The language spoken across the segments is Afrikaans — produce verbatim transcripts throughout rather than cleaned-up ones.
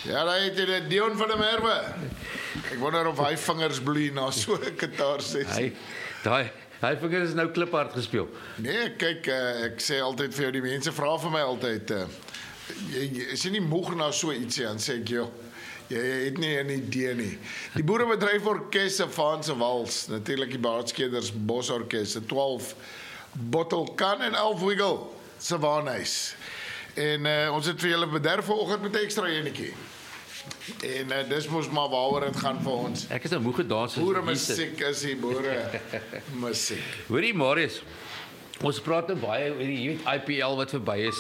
Ja, daar het jy die Dion van der Merwe. Ek wonder of hy vingers bloei na so 'n gitaarsessie. Hy daai hy vingers is nou kliphard gespeel. Nee, kyk, uh, ek sê altyd vir jou, die mense vra vir my altyd, uh, jy, jy, is jy nie moeg na so ietsie, en sê ek, joh, jy het nie 'n idee nie. Die boerebedryf orkes se Vaanse Wals, natuurlik die Baadskeders Bosorkes se twaalf Bottle Kan en elf Wiggle se Waanhuis. En uh, ons het vir julle bederf vanoggend met 'n ekstra enetjie. En uh, dis mos maar waaroor dit gaan vir ons. Ek is nou moeg gedans. Boere musiek is die boere musiek. Hoorie Marius, ons praat nou baie oor die jy weet I P L wat verby is.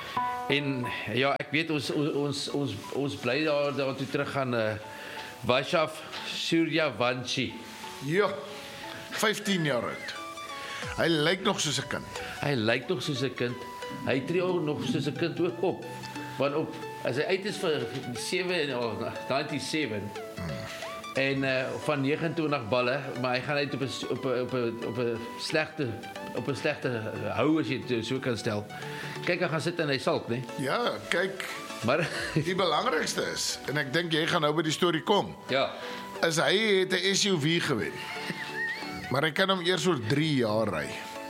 En ja, ek weet ons ons ons ons bly daar daartoe terug gaan uh, Vasav Suryavanshi. Ja, vyftien jaar oud. Hy lyk nog soos 'n kind. Hy lyk nog soos 'n kind. Hy tree ook nog soos 'n kind ook op. Want op as hy uit is vir sewe of ninety-seven hmm. en uh, van negenentwintig balle, maar hy gaan uit op 'n op 'n op 'n op 'n slegte op 'n slegte hou as jy dit so kan stel. Kyk, hy gaan sit en hy salk, né? Ja, kyk. Maar die belangrikste is, en ek dink jy gaan nou by die storie kom. Ja. Is hy het 'n S U V gewen. Maar hy kan hom eers oor drie jaar ry.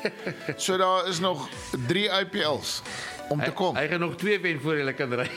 So daar is nog drie I P Ls om hy, te kom. Hy gaan nog twee wen voor hy kan ry.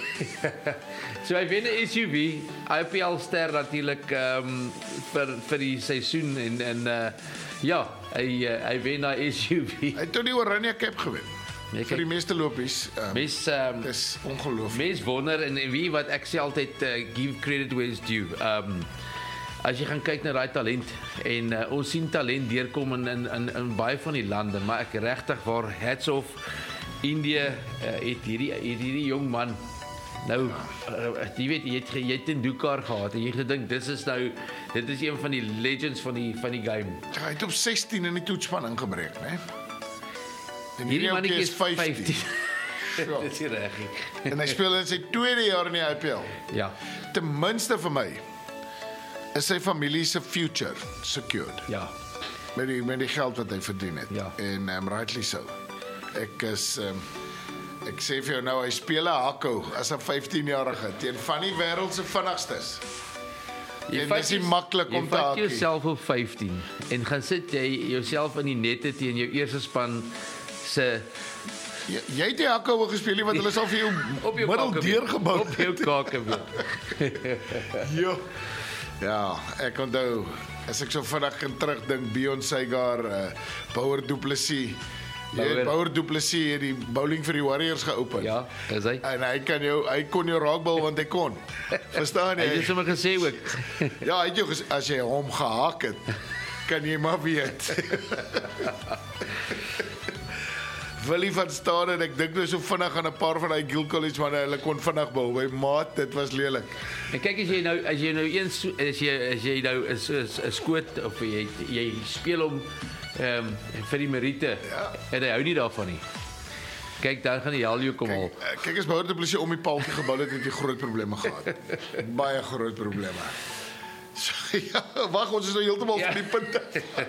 So hy wen 'n S U V, I P L ster natuurlik ehm um, vir vir die seisoen en en uh, ja, hy uh, hy wen daai S U V. Hy het toe die Oranje Cap gewen. Nee, vir die meeste lopies. Um, Mes um, dis ongelooflik. Mens wonder en wie wat ek sê altyd uh, give credit where it's due. Ehm um, As jy gaan kyk na daai talent en uh, ons sien talent deurkom in in in, in baie van die lande, maar ek regtig waar hats off Indië uh, het hierdie het hierdie jong man nou uh, jy weet jy het jy het in Dakar gehad en jy gedink dis is nou dit is een van die legends van die van die game. Ja, hy het op sestien in die toetsspan ingebreek, né? En hierdie mannetjie is vyftien. vyftien. Ja. Dis reg. En hy speel in sy tweede jaar in die I P L. Ja. Ten minste vir my is sy familie se future secured. Ja. Met die met die geld wat hy verdien het. Ja. En um, rightly so. Ek is um, ek sê vir jou nou, hy speel 'n hakkou as 'n vyftien-jarige teen van die wêreld se vinnigstes. Jy vat dit maklik om te hakkie. hakkie. Jy vat jouself op vyftien en gaan sit jy jouself in die nette teen jou eerste span se Jy, jy het die hakkou gespeel wat hulle sal vir jou op jou middel deurgebou op jou kake weer. Jo. Ja, ek onthou as ek so vinnig kan terugdink Bjorn Seigar, uh, Bouwer Du Plessis. Jy Bouwer Du Plessis het die bowling vir die Warriors geopen. Ja, is hy. En hy kan jou hy kon jou raakbal want hy kon. Verstaan jy? Hy het sommer gesê ook. Ja, hy het jou gesê as jy hom gehak het, kan jy maar weet. Willie van Staden en ek dink nou so vinnig aan 'n paar van daai Gill College manne, hulle kon vinnig bou. My maat, dit was lelik. En kyk as jy nou as jy nou eens as jy as jy nou is 'n skoot of jy jy speel hom ehm um, vir die Meriete. Ja. En hy hou nie daarvan nie. Kyk, dan gaan die hel jou kom al. Kyk, kyk as Bouwer Du Plessis om die paaltjie gebou het, het jy groot probleme gehad. Baie groot probleme. So, ja, wag, ons is nou heeltemal Ja. van die punt.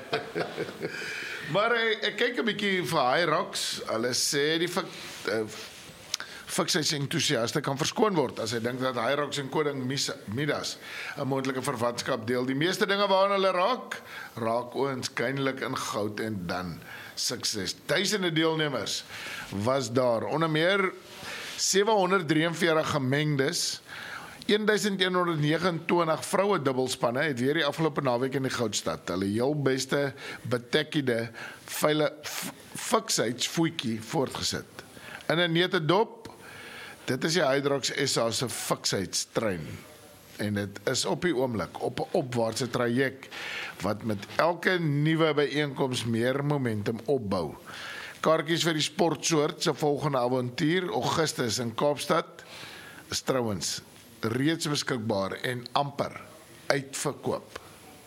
Maar ek kyk 'n bietjie vir Hyrox. Hulle sê die fik uh, fiksheid entoesiaste kan verskoon word as hy dink dat Hyrox en koning Midas 'n moontlike verwantskap deel. Die meeste dinge waaraan hulle raak, raak oënskynlik in goud en dan sukses. Duisende deelnemers was daar. Onder meer sewehonderddrieënveertig gemengdes, eleven negenentwintig vroue dubbelspanne het weer die afgelope naweek in die Goudstad hulle heel beste betekkiede vele fiksheidsvoetjie voortgesit. In 'n neutedop, dit is die Hyrox S A se fiksheidstrein. En dit is op die oomblik op 'n opwaartse traject wat met elke nuwe byeenkoms meer momentum opbou. Kaartjies vir die sportsoort se volgende avontuur Augustus in Kaapstad is trouens reeds beskikbaar en amper uitverkoop.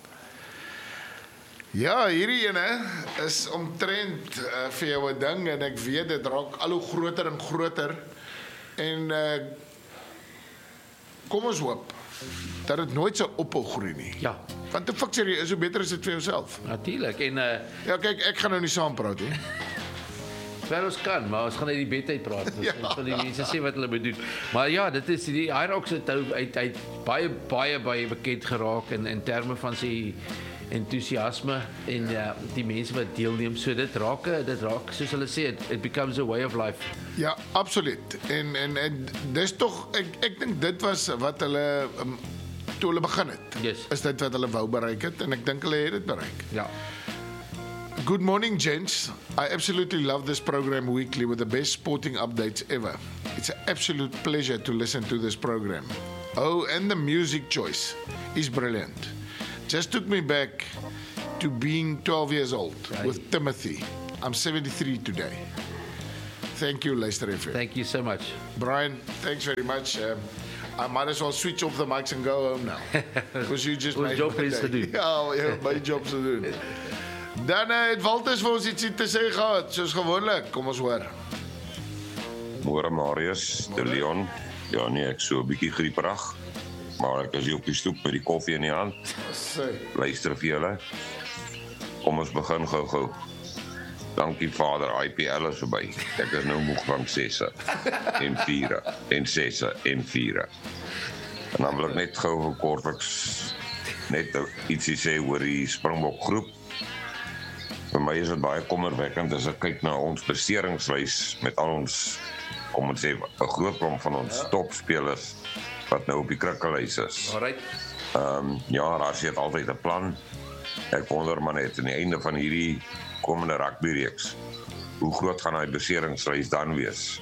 Ja, hierdie ene is omtrent uh, vir jou 'n ding en ek weet dit raak al hoe groter en groter en uh, kom ons hoop dat dit nooit sal ophou groei nie. Ja. Want te fikser jy is, hoe beter is dit vir jouself. Natuurlik en uh, Ja, kyk, ek gaan nou nie saam praat nie. sover ons kan, maar ons gaan uit die bed uit praat. Ons Ja. gaan die mense sê wat hulle moet doen. Maar ja, dit is die Hyrox het uit uit baie baie baie bekend geraak in in terme van sy entoesiasme en uh, die mense wat deelneem. So dit raak dit raak soos hulle sê, it, it becomes a way of life. Ja, absoluut. En en, en dis tog ek ek dink dit was wat hulle um, toe hulle begin het. Yes. Is dit wat hulle wou bereik het en ek dink hulle het dit bereik. Ja. Good morning, gents. I absolutely love this program weekly with the best sporting updates ever. It's an absolute pleasure to listen to this program. Oh, and the music choice is brilliant. Just took me back to being twelve years old Right. with Timothy. I'm seventy-three today. Thank you, Leicester F M. Thank you so much. Brian, thanks very much. Um, I might as well switch off the mics and go home now. Because you just Ons made job my is day. te doen. Ja, ja, my job te doen. Dan uh, het Walters vir ons iets te sê gehad, soos gewoonlik. Kom ons hoor. Môre Marius, de Leon. Ja nee, ek so 'n bietjie grieperig. Maar ek is hier op die stoep met die koffie in die hand. Sê. Luister vir julle. Kom ons begin gou-gou. Dankie Vader, I P L is verby. Ek is nou moeg van sesse en viere en sesse en viere. En dan wil ek net gou kortliks net ietsie sê oor die Springbok groep. Vir my is dit baie kommerwekkend as ek kyk na ons presteringslys met al ons, kom ons sê, 'n groot klomp van ons topspelers wat nou op die krikkelys is. Alright. Ehm um, ja, daar sit altyd 'n plan. Ek wonder maar net aan die einde van hierdie komende rugbyreeks, hoe groot gaan daai beserings dan wees?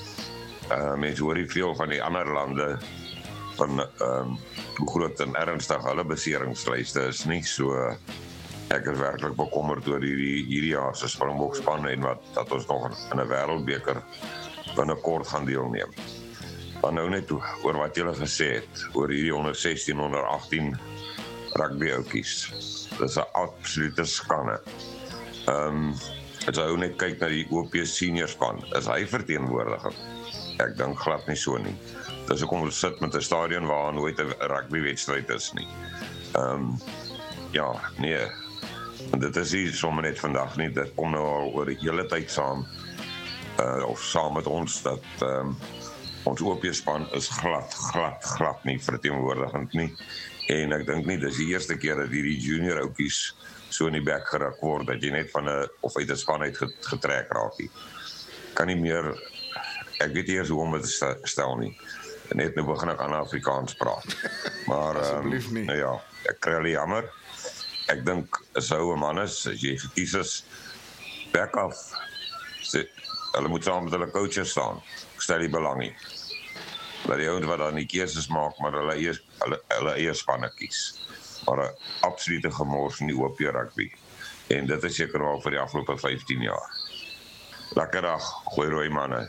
Uh, mense hoor nie veel van die ander lande van um, hoe groot en ernstig hulle beserings is nie, so ek is werklik bekommerd oor hierdie, hierdie jaar se Springbok span en wat dat ons nog in 'n wêreldbeker binnekort gaan deelneem. Maar nou net oor wat julle gesê het, oor hierdie onder sestien, onder agtien rugby ouetjies. Dis 'n absolute skande. Ehm um, as jy net kyk na die O P senior span, is hy verteenwoordiger? Ek dink glad nie so nie. Dis hoekom ons sit met 'n stadion waar nooit 'n rugby wedstryd is nie. Ehm um, ja, nee. En dit is nie sommer net vandag nie, dit kom nou al oor die hele tyd saam. Uh, of saam met ons dat ehm um, ons O P span is glad, glad, glad nie verteenwoordigend nie. En ek dink nie dis die eerste keer dat hierdie junior ouetjies so in die bek geruk word dat jy net van 'n of uit 'n span uit getrek raak nie. Kan nie meer, ek weet nie eers hoe om dit te stel nie. Net nou begin ek aan Afrikaans praat. Maar Asseblief nie. um, ja, ek kry al jammer. Ek dink as ou 'n man is, as jy gekies is, back af. Sit, hulle moet saam met hulle coaches staan. Ek stel nie belang nie. Dat die ouens wat dan die keuses maak, maar hulle eie hulle, hulle eie spanne kies. Maar 'n absolute gemors in die O P rugby. En dit is seker al vir die afgelope vyftien jaar. Lekker dag, goeie rooi manne.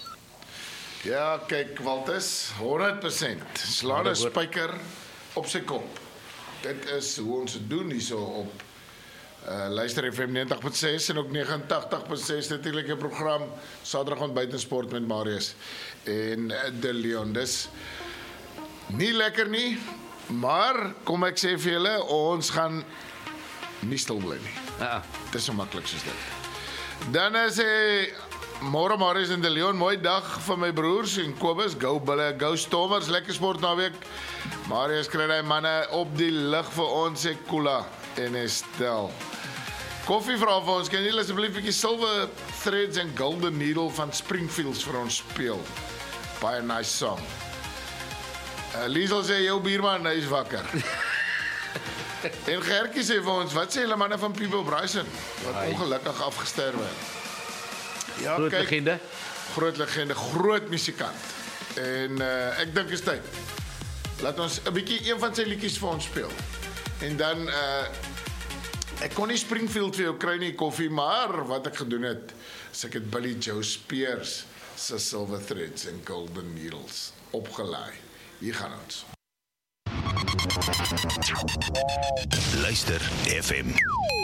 Ja, kyk Walters, honderd persent. Slaan 'n spyker op sy kop. Dit is hoe ons dit doen hierso op uh, Luister F M negentig punt ses en ook negenentydig punt ses natuurlik 'n program Saterdag ontbyt en sport met Marius en uh, De Leon. Dis nie lekker nie, maar kom ek sê vir julle, ons gaan nie stil bly nie. Ja. Dit is so maklik soos dit. Dan is hy môre Marius en De Leon, mooi dag vir my broers en Kobus, go Bulle, go Stormers, lekker sport naweek. Marius kry hy manne op die lig vir ons, sê Kula en Estel. Koffie vra vir ons, kan jy asseblief 'n bietjie Silver Threads and Golden Needle van Springfields vir ons speel? Baie nice song. Uh, Liesel sê, jou bierman, hy is wakker. En Gertjie sê vir ons, wat sê hulle manne van People Bryson, wat Ai. ongelukkig afgesterwe het? Ja, Groot kyk, legende. groot legende, groot musikant. En uh, ek dink is tyd. Laat ons 'n bietjie een van sy liedjies vir ons speel. En dan uh, ek kon nie Springfield vir jou kry nie koffie, maar wat ek gedoen het, is ek het Billy Joe Spears se Silver Threads and Golden Needles opgelaai. Hier gaan ons. Luister F M.